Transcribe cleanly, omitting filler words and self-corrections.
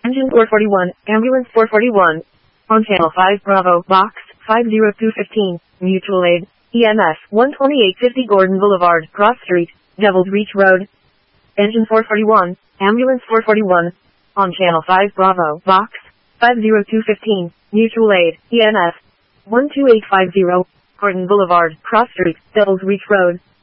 Engine 441, Ambulance 441. On Channel 5 Bravo, Box 50215, Mutual Aid, EMS 12850 Gordon Boulevard, Cross Street, Devil's Reach Road. Engine 441, Ambulance 441. On Channel 5 Bravo, Box 50215, Mutual Aid, EMS 12850, Gordon Boulevard, Cross Street, Devil's Reach Road.